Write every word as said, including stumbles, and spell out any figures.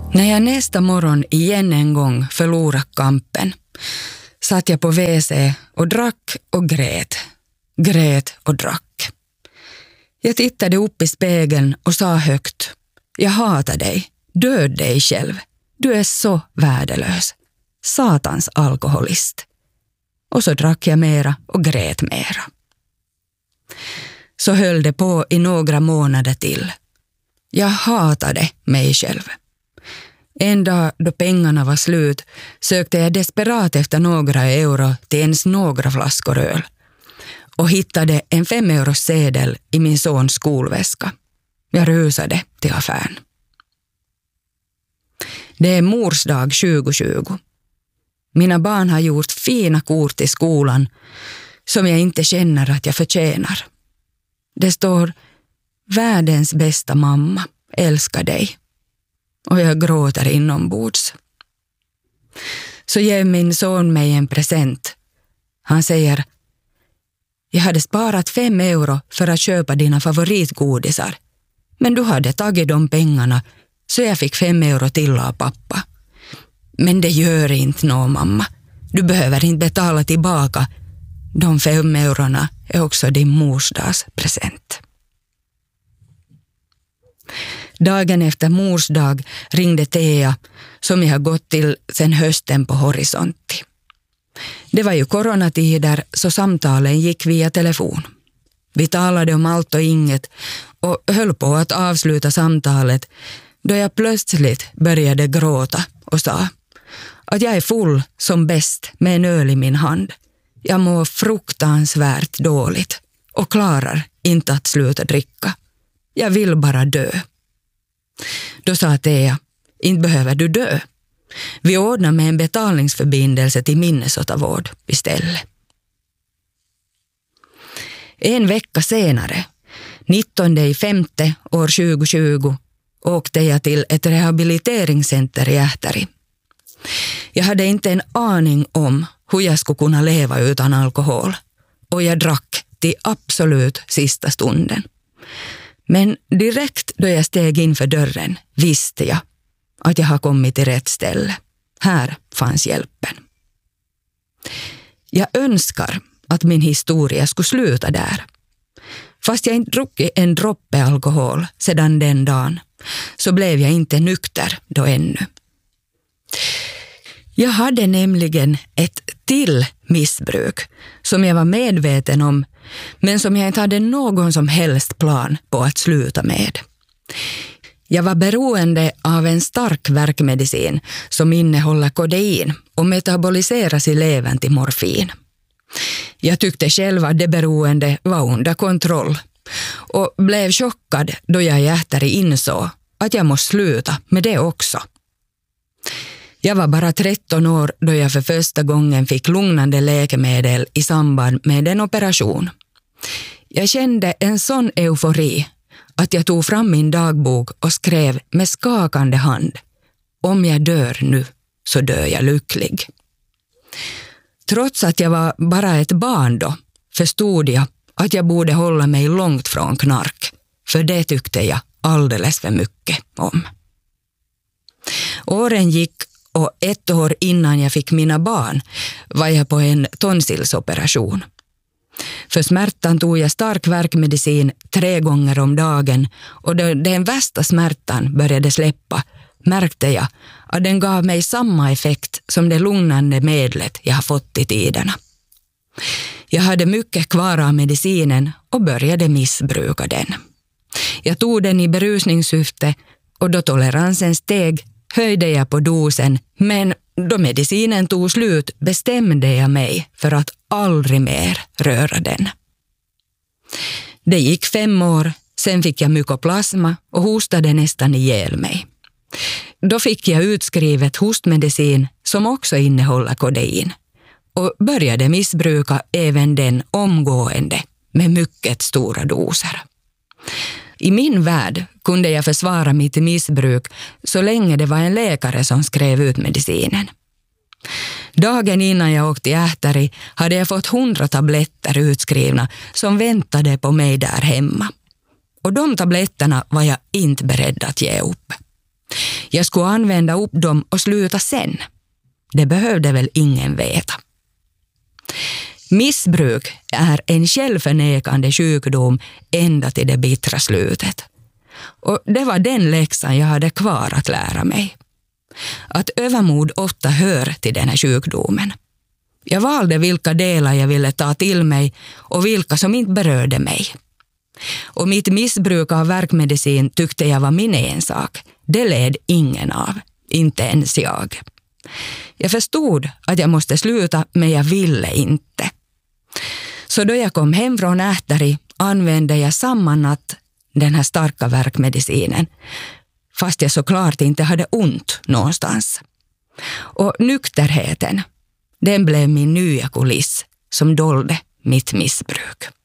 När jag nästa morgon igen en gång förlorade kampen satt jag på W C och drack och grät. Grät och drack. Jag tittade upp i spegeln och sa högt: jag hatar dig. Död dig själv. Du är så värdelös. Satans alkoholist. Och så drack jag mera och grät mera. Så höll det på i några månader till. Jag hatade mig själv. En dag då pengarna var slut sökte jag desperat efter några euro till ens några flaskor öl och hittade en fem euros sedel i min sons skolväska. Jag rusade till affären. Det är mors dag tjugo tjugo. Mina barn har gjort fina kort i skolan som jag inte känner att jag förtjänar. Det står: världens bästa mamma älskar dig. Och jag gråter inombords. Så ger min son mig en present. Han säger: jag hade sparat fem euro för att köpa dina favoritgodisar. Men du hade tagit de pengarna så jag fick fem euro till av pappa. Men det gör inte nå, mamma. Du behöver inte betala tillbaka. De fem eurona är också din morsdagspresent. Dagen efter mors dag ringde Thea, som jag har gått till sedan hösten på Horisontti. Det var ju coronatider så samtalen gick via telefon. Vi talade om allt och inget och höll på att avsluta samtalet då jag plötsligt började gråta och sa att jag är full som bäst med en öl i min hand. Jag mår fruktansvärt dåligt och klarar inte att sluta dricka. Jag vill bara dö. Då sa Thea: inte behöver du dö. Vi ordnar med en betalningsförbindelse till Minnesotavård istället. En vecka senare, nittonde femte år tjugo tjugo, åkte jag till ett rehabiliteringscenter i Ähteri. Jag hade inte en aning om hur jag skulle kunna leva utan alkohol och jag drack till absolut sista stunden. Men direkt då jag steg in för dörren visste jag att jag har kommit till rätt ställe. Här fanns hjälpen. Jag önskar att min historia skulle sluta där. Fast jag inte druckit en droppe alkohol sedan den dagen så blev jag inte nykter då ännu. Jag hade nämligen ett till missbruk som jag var medveten om men som jag inte hade någon som helst plan på att sluta med. Jag var beroende av en stark värkmedicin som innehåller kodein och metaboliseras i levern till morfin. Jag tyckte själv att det beroende var under kontroll och blev chockad då jag i Ähteri insåg att jag måste sluta med det också. Jag var bara tretton år då jag för första gången fick lugnande läkemedel i samband med en operation. Jag kände en sån eufori att jag tog fram min dagbok och skrev med skakande hand: om jag dör nu så dör jag lycklig. Trots att jag var bara ett barn då förstod jag att jag borde hålla mig långt från knark, för det tyckte jag alldeles för mycket om. Åren gick och ett år innan jag fick mina barn var jag på en tonsillsoperation. För smärtan tog jag stark värkmedicin tre gånger om dagen och då den värsta smärtan började släppa märkte jag att den gav mig samma effekt som det lugnande medlet jag har fått i tiderna. Jag hade mycket kvar av medicinen och började missbruka den. Jag tog den i berusningssyfte och då toleransen steg höjde jag på dosen, men då medicinen tog slut bestämde jag mig för att aldrig mer röra den. Det gick fem år, sen fick jag mykoplasma och hostade nästan ihjäl mig. Då fick jag utskrivet hostmedicin som också innehåller kodein och började missbruka även den omgående med mycket stora doser. I min värld kunde jag försvara mitt missbruk så länge det var en läkare som skrev ut medicinen. Dagen innan jag åkte till Ähteri hade jag fått hundra tabletter utskrivna som väntade på mig där hemma. Och de tabletterna var jag inte beredd att ge upp. Jag skulle använda upp dem och sluta sen. Det behövde väl ingen veta. Missbruk är en självförnekande sjukdom ända till det bittra slutet. Och det var den läxan jag hade kvar att lära mig. Att övermod ofta hör till den här sjukdomen. Jag valde vilka delar jag ville ta till mig och vilka som inte berörde mig. Och mitt missbruk av värkmedicin tyckte jag var min ensak. Det led ingen av, inte ens jag. Jag förstod att jag måste sluta, men jag ville inte. Så då jag kom hem från Ähtari använde jag samma natt den här starka värkmedicinen, fast jag såklart inte hade ont någonstans. Och nykterheten, den blev min nya kuliss som dolde mitt missbruk.